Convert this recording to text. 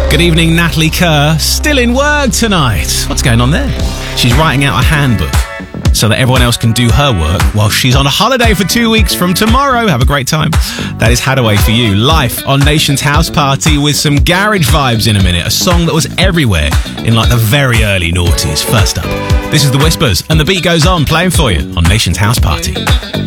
Good evening, Natalie Kerr. Still in work tonight. What's going on there? She's writing out a handbook so that everyone else can do her work while she's on a holiday for 2 weeks from tomorrow. Have a great time. That is Hadaway for you, live on Nation's House Party with some garage vibes in a minute. A song that was everywhere in like the very early noughties. First up, this is The Whispers, and the beat goes on playing for you on Nation's House Party.